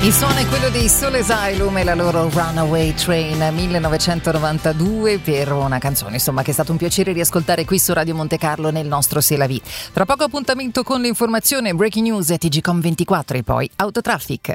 Il suono è quello dei Soul Asylum e la loro Runaway Train 1992, per una canzone insomma che è stato un piacere riascoltare qui su Radio Monte Carlo nel nostro C'est la vie. Tra poco appuntamento con l'informazione, breaking news e TGcom 24 e poi Autotraffic.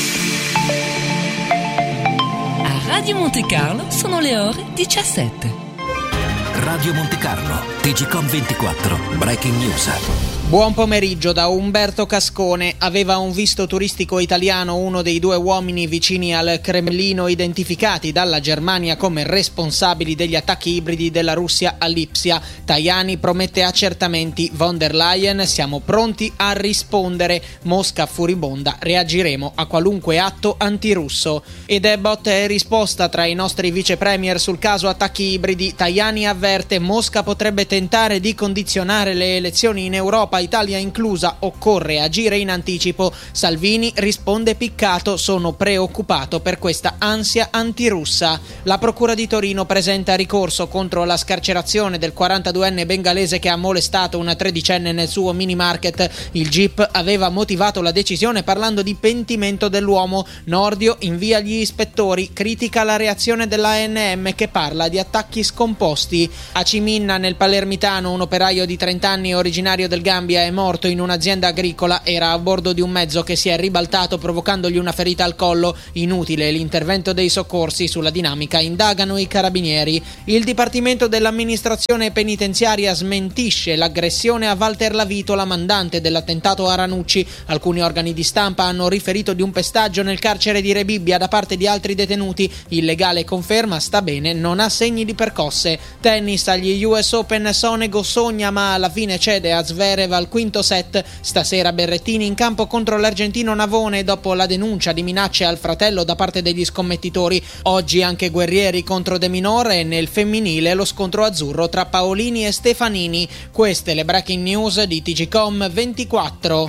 A Radio Monte Carlo sono le ore 17. Radio Monte Carlo, TGcom 24, breaking news. Buon pomeriggio da Umberto Cascone. Aveva un visto turistico italiano uno dei due uomini vicini al Cremlino identificati dalla Germania come responsabili degli attacchi ibridi della Russia a Lipsia. Tajani promette accertamenti. Von der Leyen: siamo pronti a rispondere. Mosca furibonda: reagiremo a qualunque atto antirusso. Ed è botta e risposta tra i nostri vice premier sul caso attacchi ibridi. Tajani avverte: Mosca potrebbe tentare di condizionare le elezioni in Europa, Italia inclusa, occorre agire in anticipo. Salvini risponde piccato: sono preoccupato per questa ansia antirussa. La procura di Torino presenta ricorso contro la scarcerazione del 42enne bengalese che ha molestato una tredicenne nel suo mini market. Il GIP aveva motivato la decisione parlando di pentimento dell'uomo. Nordio invia gli ispettori, critica la reazione dell'ANM che parla di attacchi scomposti. A Ciminna, nel palermitano, un operaio di 30 anni originario del Gambia è morto in un'azienda agricola. Era a bordo di un mezzo che si è ribaltato provocandogli una ferita al collo. Inutile l'intervento dei soccorsi, sulla dinamica indagano i carabinieri. Il Dipartimento dell'amministrazione penitenziaria smentisce l'aggressione a Walter Lavito, la mandante dell'attentato a Ranucci. Alcuni organi di stampa hanno riferito di un pestaggio nel carcere di Rebibbia da parte di altri detenuti. Il legale conferma: sta bene, non ha segni di percosse. Tennis, agli US Open Sonego sogna ma alla fine cede a Zverev al quinto set. Stasera Berrettini in campo contro l'argentino Navone dopo la denuncia di minacce al fratello da parte degli scommettitori. Oggi anche Guerrieri contro De Minaur e nel femminile lo scontro azzurro tra Paolini e Stefanini. Queste le breaking news di TGcom 24.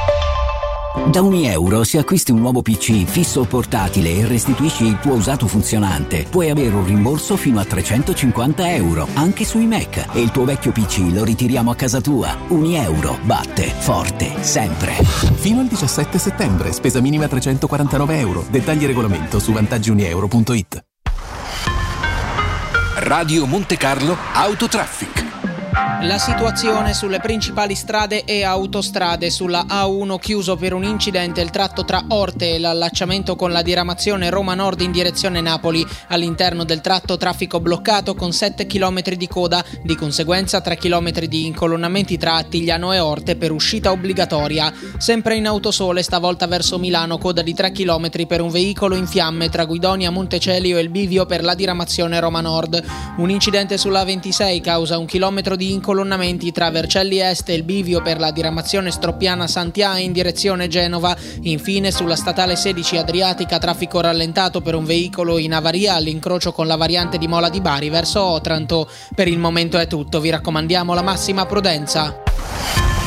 Da €1 se acquisti un nuovo PC fisso o portatile e restituisci il tuo usato funzionante, puoi avere un rimborso fino a €350, anche sui Mac, e il tuo vecchio PC lo ritiriamo a casa tua. €1 batte forte sempre. Fino al 17 settembre, spesa minima €349. Dettagli e regolamento su vantaggiunieuro.it. Radio Monte Carlo Autotraffic. La situazione sulle principali strade e autostrade. Sulla A1 chiuso per un incidente il tratto tra Orte e l'allacciamento con la diramazione Roma Nord in direzione Napoli. All'interno del tratto traffico bloccato con 7 km di coda, di conseguenza 3 km di incolonnamenti tra Attigliano e Orte per uscita obbligatoria. Sempre in Autosole, stavolta verso Milano, coda di 3 km per un veicolo in fiamme tra Guidonia Montecelio e il bivio per la diramazione Roma Nord. Un incidente sulla A26 causa 1 chilometro di incolonnamenti tra Vercelli Est e il bivio per la diramazione Stroppiana Santià in direzione Genova. Infine sulla statale 16 Adriatica traffico rallentato per un veicolo in avaria all'incrocio con la variante di Mola di Bari verso Otranto. Per il momento è tutto, vi raccomandiamo la massima prudenza.